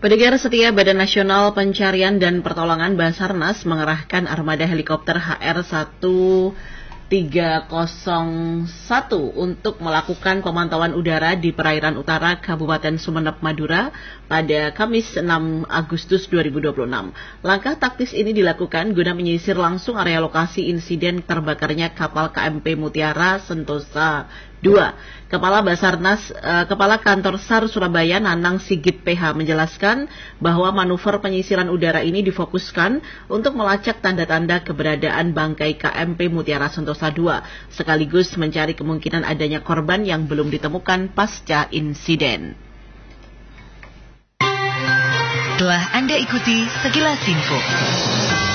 Pendengar setia Badan Nasional Pencarian dan Pertolongan Basarnas mengerahkan armada helikopter HR-1301 untuk melakukan pemantauan udara di perairan utara Kabupaten Sumeneb, Madura pada Kamis 6 Agustus 2026. Langkah taktis ini dilakukan guna menyisir langsung area lokasi insiden terbakarnya kapal KMP Mutiara Sentosa 2. Kepala Kantor SAR Surabaya Nanang Sigit PH menjelaskan bahwa manuver penyisiran udara ini difokuskan untuk melacak tanda-tanda keberadaan bangkai KMP Mutiara Sentosa 2, sekaligus mencari kemungkinan adanya korban yang belum ditemukan pasca insiden. Telah Anda ikuti Sekilas Info.